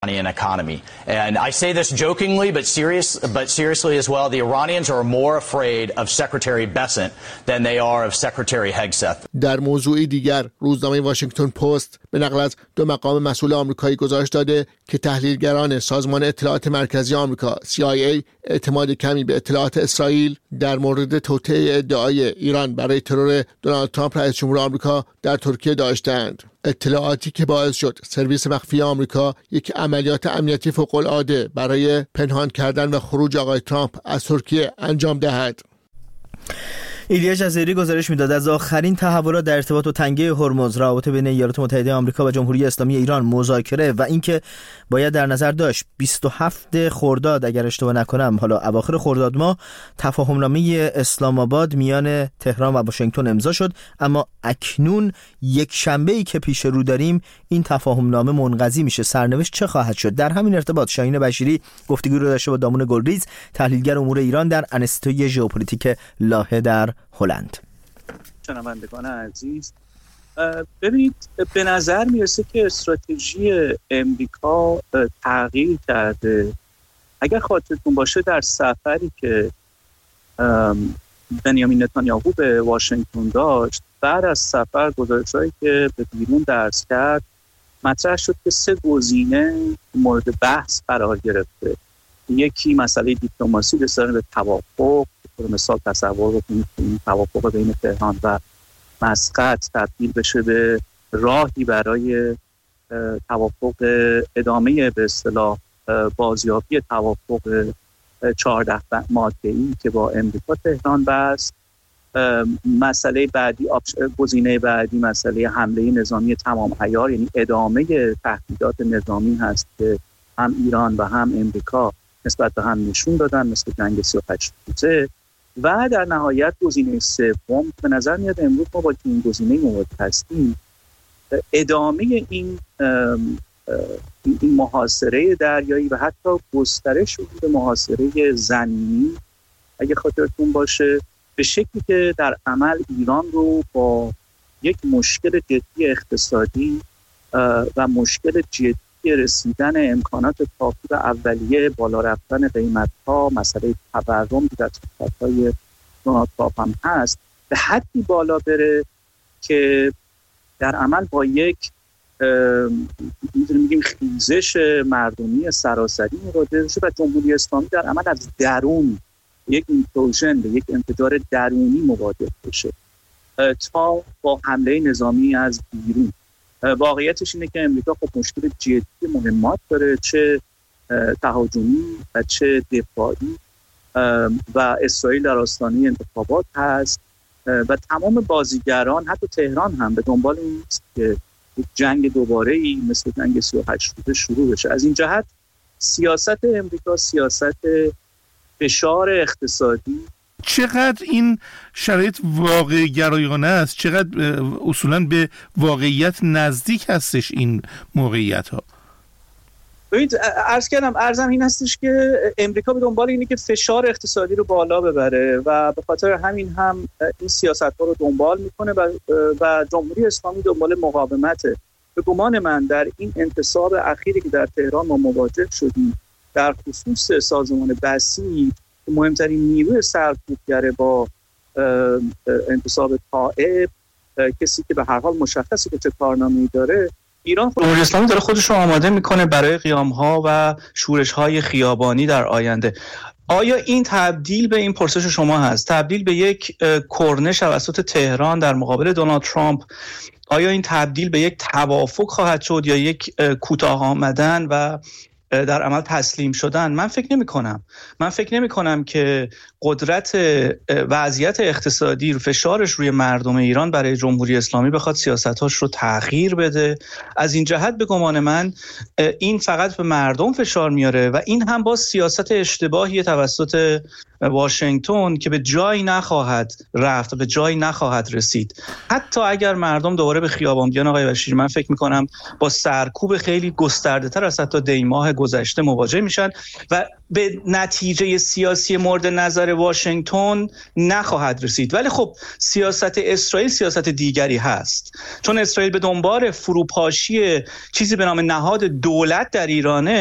economy. And I say this jokingly but seriously as well. The Iranians are more afraid of Secretary Bessent than they are of Secretary Hegseth. در موضوعی دیگر روزنامه واشنگتن پست به نقل از 2 مقام مسئول آمریکایی گزارش داده که تحلیلگران سازمان اطلاعات مرکزی آمریکا CIA اعتماد کمی به اطلاعات اسرائیل در مورد توطئه ادعای ایران برای ترور دونالد ترامپ رئیس جمهور آمریکا در ترکیه داشتند. اطلاعاتی که باعث شد سرویس مخفی آمریکا یک عملیات امنیتی فوق‌العاده برای پنهان کردن و خروج آقای ترامپ از ترکیه انجام دهد. ایلیا جزیری گزارش میداد از آخرین تحولات در ارتباط با تنگه هرمز، رابطه بین ایالات متحده آمریکا و جمهوری اسلامی ایران مذاکره و اینکه باید در نظر داشت 27 خرداد اگر اشتباه نکنم، حالا اواخر خرداد ماه، تفاهمنامه اسلام آباد میان تهران و واشنگتن امضا شد، اما اکنون یک شنبه‌ای که پیش رو داریم این تفاهمنامه منقضی میشه. سرنوشت چه خواهد شد؟ در همین ارتباط شاهین بشیری گفتگو رو داشته با دامون گلریز، تحلیلگر امور ایران در انستیتوی ژئوپلیتیک لاهه در هلند. شنوندگان عزیز، ببینید به نظر میرسه که استراتژی امریکا تغییر کرده. اگر خاطرتون باشه در سفری که بنیامین نتانیاهو به واشنگتن داشت، بعد از سفر گزارش‌هایی که به بیرون درس کرد مطرح شد که 3 گزینه مورد بحث قرار گرفته. یکی مسئله دیپلماسی رسیدن به توافق، به مثال تصور بکنید که این توافق بین تهران و مسقط تبدیل بشه به راهی برای توافق ادامه به اصطلاح بازیابی توافق 14 ماده‌ای که با امریکا تهران بست. مسئله بعدی، گزینه بعدی مسئله حمله نظامی تمام عیار، یعنی ادامه تهدیدات نظامی هست که هم ایران و هم امریکا نسبت به هم نشون دادن، مثل جنگ 38 روزه. و در نهایت گزینه سوم به نظر میاد امروز ما با این گزینه مواجه هستیم، ادامه این محاصره دریایی و حتی گسترش به محاصره زمینی اگه خاطرتون باشه، به شکلی که در عمل ایران رو با یک مشکل جدی اقتصادی و مشکل جدی رسیدن امکانات کافی و اولیه، بالا رفتن قیمت‌ها، مسئله تورم که در صحبت‌های دونالد ترامپ هم هست، به حدی بالا بره که در عمل با یک میگیم خیزش مردمی سراسری مواجه بشه و جمهوری اسلامی در عمل از درون یک ایمپلوژن، یک انفجار درونی مواجه بشه تا با حمله نظامی از بیرون. واقعیتش اینه که امریکا خب مشکل جدی مهمات داره، چه تهاجمی و چه دفاعی، و اسرائیل در آستانه انتخابات هست و تمام بازیگران حتی تهران هم به دنبال این است که یک جنگ دوباره‌ای مثل جنگ 38 روزه شروع بشه. از این جهت سیاست امریکا سیاست فشار اقتصادی. چقدر این شرایط واقع گرایانه است، چقدر اصولاً به واقعیت نزدیک هستش این موقعیت ها؟ ببینید عرضم این هستش که امریکا به دنبال اینه که فشار اقتصادی رو بالا ببره و به خاطر همین هم این سیاست ها رو دنبال میکنه و جمهوری اسلامی دنبال مقاومته. به گمان من در این انتصاب اخیری که در تهران ما مواجه شدیم، در خصوص سازمان بسیج، مهمترین نیروی سرکوبگر با انتصاب طائب، کسی که به هر حال مشخصه که چه کارنامه‌ای داره، ایران جمهوری اسلامی داره خودش رو آماده میکنه برای قیام‌ها و شورش‌های خیابانی در آینده. آیا این تبدیل به این پرسش شما هست، تبدیل به یک کرنش توسط تهران در مقابل دونالد ترامپ، آیا این تبدیل به یک توافق خواهد شد یا یک کوتاه آمدن و در عمل تسلیم شدن؟ من فکر نمی کنم که قدرت وضعیت اقتصادی، فشارش روی مردم ایران برای جمهوری اسلامی بخواد سیاستاش رو تغییر بده. از این جهت به گمان من این فقط به مردم فشار میاره و این هم با سیاست اشتباهی توسط واشنگتن که به جایی نخواهد رفت، به جایی نخواهد رسید. حتی اگر مردم دوباره به خیابان بیان آقای بشیر، من فکر میکنم با سرکوب خیلی گسترده تر از حتی دیماه گذشته مواجه میشن و به نتیجه سیاسی مورد نظر واشنگتن نخواهد رسید. ولی خب سیاست اسرائیل سیاست دیگری هست، چون اسرائیل به دنبال فروپاشی چیزی به نام نهاد دولت در ایرانه.